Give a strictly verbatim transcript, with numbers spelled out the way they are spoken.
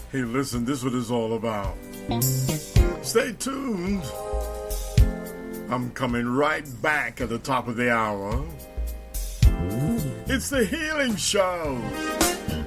Hey, listen, this is what it's all about. Stay tuned. I'm coming right back at the top of the hour. It's the Healing Show.